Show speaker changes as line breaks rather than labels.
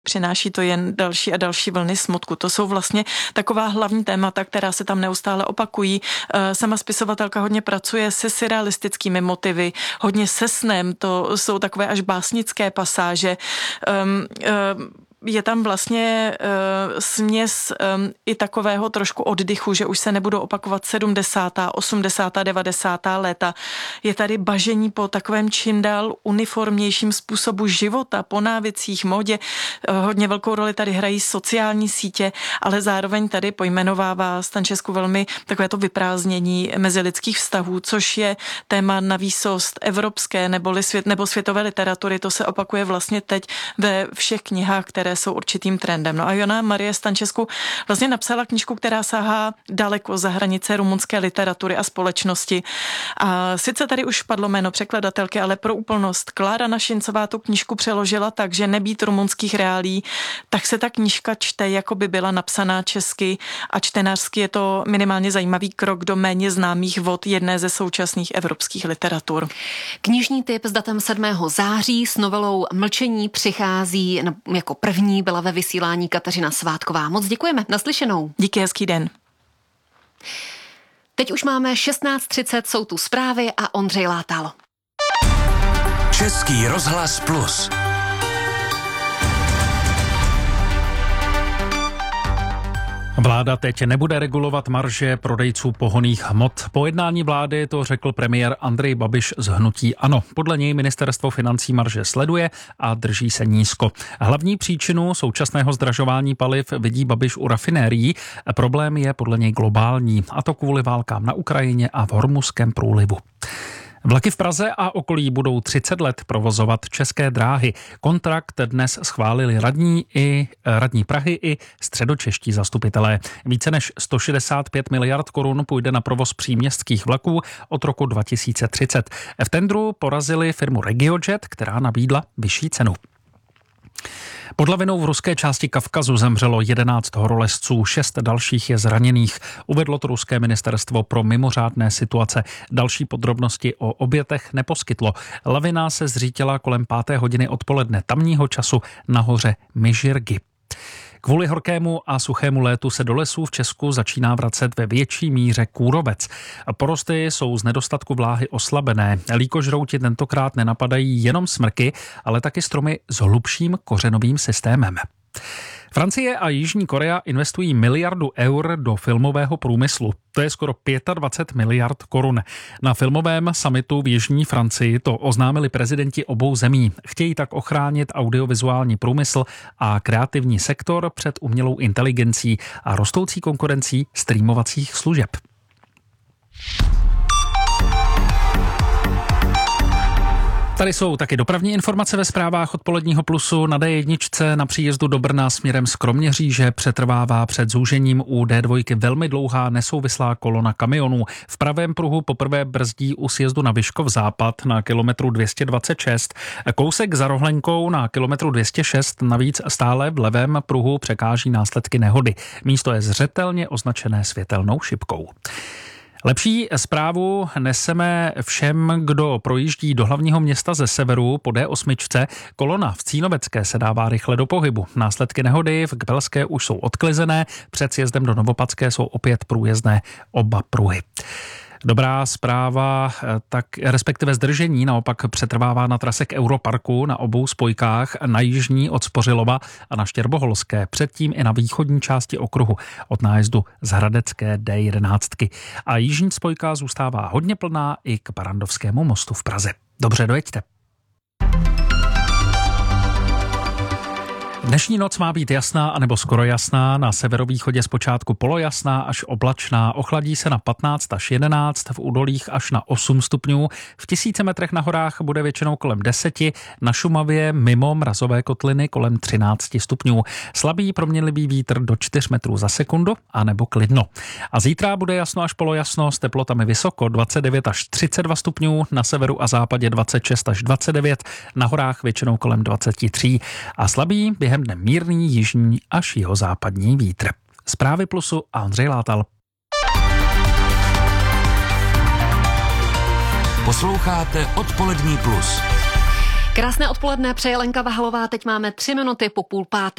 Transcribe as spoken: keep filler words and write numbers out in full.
Přináší to jen další a další vlny smutku. To jsou vlastně taková hlavní témata, která se tam neustále opakují. Sama spisovatelka hodně pracuje se surrealistickými motivy, hodně se snem, to jsou takové až básnické pasáže. Um, um, Je tam vlastně uh, směs um, i takového trošku oddychu, že už se nebudou opakovat sedmdesátá, osmdesátá, devadesátá léta. Je tady bažení po takovém čím dál uniformnějším způsobu života, po návycích, modě. Uh, hodně velkou roli tady hrají sociální sítě, ale zároveň tady pojmenovává Stančesku velmi takové to vyprázdnění mezilidských vztahů, což je téma na výsost evropské nebo, svět, nebo světové literatury. To se opakuje vlastně teď ve všech knihách, které jsou určitým trendem. No a Jana Marie Stančesku vlastně napsala knížku, která sahá daleko za hranice rumunské literatury a společnosti. A sice tady už padlo jméno překladatelky, ale pro úplnost Klára Našincová tu knížku přeložila tak, že nebýt rumunských reálí, tak se ta knížka čte, jako by byla napsaná česky a čtenářsky je to minimálně zajímavý krok do méně známých vod jedné ze současných evropských literatur.
Knižní tip s datem sedmého září s novelou Mlčení přichází jako první. Byla ve vysílání Kateřina Svátková. Moc děkujeme. Naslyšenou.
Díky, hezký den.
Teď už máme šestnáct třicet, jsou tu zprávy a Ondřej Látal.
Český rozhlas plus.
Vláda teď nebude regulovat marže prodejců pohonných hmot. Po jednání vlády to řekl premiér Andrej Babiš z hnutí ANO. Podle něj ministerstvo financí marže sleduje a drží se nízko. Hlavní příčinu současného zdražování paliv vidí Babiš u rafinérií. Problém je podle něj globální, a to kvůli válkám na Ukrajině a v Hormuzském průlivu. Vlaky v Praze a okolí budou třicet let provozovat České dráhy. Kontrakt dnes schválili radní i radní Prahy i středočeští zastupitelé. Více než sto šedesát pět miliard korun půjde na provoz příměstských vlaků od roku dva tisíce třicet. V tendru porazili firmu RegioJet, která nabídla vyšší cenu. Pod lavinou v ruské části Kavkazu zemřelo jedenáct horolezců, šest dalších je zraněných. Uvedlo to ruské ministerstvo pro mimořádné situace. Další podrobnosti o obětech neposkytlo. Lavina se zřítila kolem páté hodiny odpoledne tamního času na hoře Myžirgy. Kvůli horkému a suchému létu se do lesů v Česku začíná vracet ve větší míře kůrovec. Porosty jsou z nedostatku vláhy oslabené. Líkožrouti tentokrát nenapadají jenom smrky, ale taky stromy s hlubším kořenovým systémem. Francie a Jižní Korea investují miliardu eur do filmového průmyslu. To je skoro dvacet pět miliard korun. Na filmovém summitu v Jižní Francii to oznámili prezidenti obou zemí. Chtějí tak ochránit audiovizuální průmysl a kreativní sektor před umělou inteligencí a rostoucí konkurencí streamovacích služeb. Tady jsou taky dopravní informace ve zprávách odpoledního plusu. Na dé jedna na příjezdu do Brna směrem z Kroměříže přetrvává před zúžením u dé dva velmi dlouhá nesouvislá kolona kamionů. V pravém pruhu poprvé brzdí u sjezdu na Vyškov západ na kilometru dvě stě dvacet šest. Kousek za Rohlenkou na kilometru dvě stě šest navíc stále v levém pruhu překáží následky nehody. Místo je zřetelně označené světelnou šipkou. Lepší zprávu neseme všem, kdo projíždí do hlavního města ze severu po dé osm. Kolona v Cínovecké se dává rychle do pohybu. Následky nehody v Kbelské už jsou odklizené, před sjezdem do Novopadské jsou opět průjezdné oba pruhy. Dobrá zpráva, tak respektive zdržení naopak přetrvává na trase k Europarku na obou spojkách, na jižní od Spořilova a na Štěrboholské, předtím i na východní části okruhu od nájezdu z Hradecké dé jedenáct. A jižní spojka zůstává hodně plná i k Barrandovskému mostu v Praze. Dobře, dojeďte. Dnešní noc má být jasná anebo skoro jasná, na severovýchodě zpočátku polojasná až oblačná, ochladí se na patnáct až jedenáct, v údolích až na osm stupňů, v tisíce metrech na horách bude většinou kolem deseti, na Šumavě mimo mrazové kotliny kolem třináct stupňů. Slabý proměnlivý vítr do čtyř metrů za sekundu anebo klidno. A zítra bude jasno až polojasno, s teplotami vysoko dvacet devět až třicet dva stupňů, na severu a západě dvacet šest až dvacet devět, na horách většinou kolem dvacet tři a slabý během dne mírný jižní až jihozápadní vítr. Zprávy plusu a Ondřej Látal.
Posloucháte Odpolední plus.
Krásné odpoledne, přeje Lenka Vahalová, teď máme tři minuty po půl páté.